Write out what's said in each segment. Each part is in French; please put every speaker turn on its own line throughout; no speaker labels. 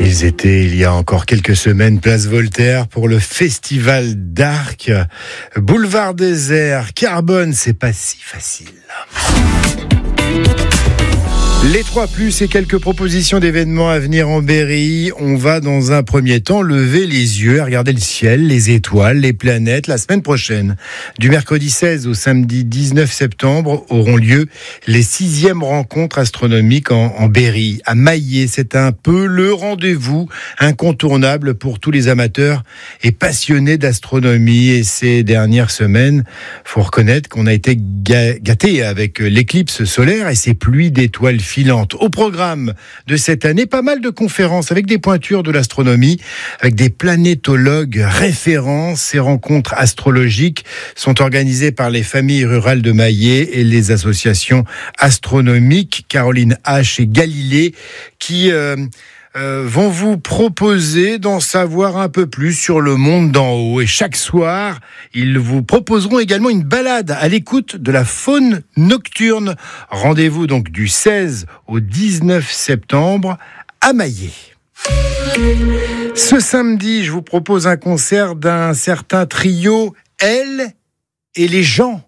Ils étaient, il y a encore quelques semaines, place Voltaire pour le Festival d'Arc. Boulevard désert, Carbone, c'est pas si facile. Les 3+, et quelques propositions d'événements à venir en Berry. On va dans un premier temps lever les yeux, regarder le ciel, les étoiles, les planètes. La semaine prochaine, du mercredi 16 au samedi 19 septembre, auront lieu les 6e rencontres astronomiques en Berry, à Maillé. C'est un peu le rendez-vous incontournable pour tous les amateurs et passionnés d'astronomie. Et ces dernières semaines, faut reconnaître qu'on a été gâtés avec l'éclipse solaire et ses pluies d'étoiles filantes. Au programme de cette année, pas mal de conférences avec des pointures de l'astronomie, avec des planétologues référents. Ces rencontres astrologiques sont organisées par les familles rurales de Maillé et les associations astronomiques Caroline H et Galilée qui vont vous proposer d'en savoir un peu plus sur le monde d'en haut. Et chaque soir, ils vous proposeront également une balade à l'écoute de la faune nocturne. Rendez-vous donc du 16 au 19 septembre à Maillé. Ce samedi, je vous propose un concert d'un certain trio, Elle et les gens.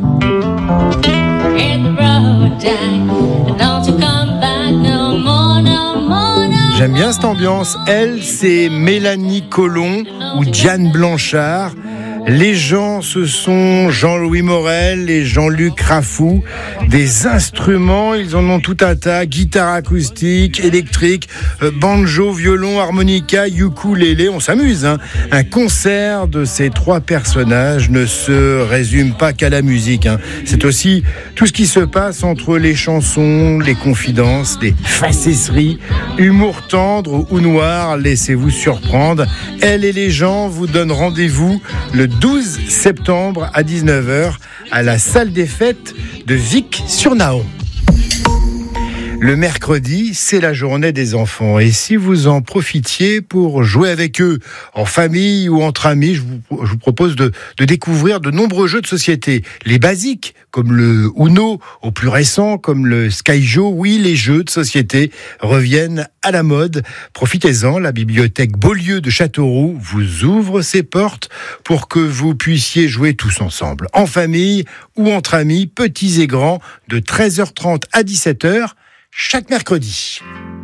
J'aime bien cette ambiance. Elle, c'est Mélanie Colomb ou Diane Blanchard. Les gens, ce sont Jean-Louis Morel et Jean-Luc Raffou. Des instruments, ils en ont tout un tas. Guitare acoustique, électrique, banjo, violon, harmonica, ukulélé. On s'amuse, hein. Un concert de ces 3 personnages ne se résume pas qu'à la musique, hein. C'est aussi tout ce qui se passe entre les chansons, les confidences, les facéties, humour tendre ou noir. Laissez-vous surprendre. Elle et les gens vous donnent rendez-vous le 12 septembre à 19h à la salle des fêtes de Vic-sur-Nahon. Le mercredi, c'est la journée des enfants. Et si vous en profitiez pour jouer avec eux, en famille ou entre amis, je vous propose de découvrir de nombreux jeux de société. Les basiques, comme le Uno, au plus récent, comme le Skyjo. Oui, les jeux de société reviennent à la mode. Profitez-en, la bibliothèque Beaulieu de Châteauroux vous ouvre ses portes pour que vous puissiez jouer tous ensemble, en famille ou entre amis, petits et grands, de 13h30 à 17h, chaque mercredi.